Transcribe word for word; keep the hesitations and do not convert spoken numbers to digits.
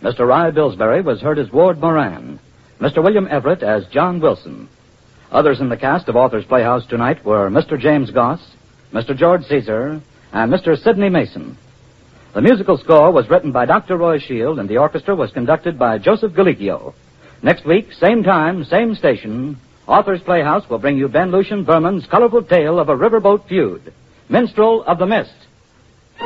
Mister Rye Billsbury was heard as Ward Moran. Mister William Everett as John Wilson. Others in the cast of Author's Playhouse tonight were Mister James Goss, Mister George Caesar, and Mister Sidney Mason. The musical score was written by Doctor Roy Shield, and the orchestra was conducted by Joseph Galicchio. Next week, same time, same station, Author's Playhouse will bring you Ben Lucian Berman's colorful tale of a riverboat feud, Minstrel of the Mist.